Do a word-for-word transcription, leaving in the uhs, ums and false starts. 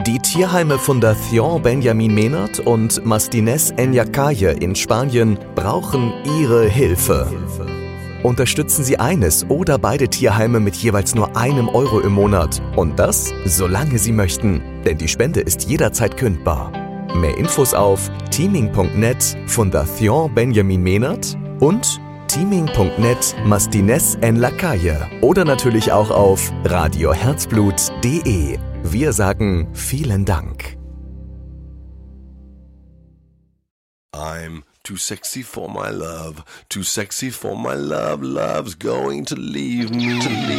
Die Tierheime Fundación Benjamin Menard und Mastines en la Calle in Spanien brauchen Ihre Hilfe. Unterstützen Sie eines oder beide Tierheime mit jeweils nur einem Euro im Monat. Und das, solange Sie möchten. Denn die Spende ist jederzeit kündbar. Mehr Infos auf teaming punkt net Fundación Benjamin Menard und teaming punkt net Mastines en la Calle. Oder natürlich auch auf radioherzblut punkt de. Wir sagen vielen Dank. I'm too sexy for my love, too sexy for my love, love's going to leave me. To leave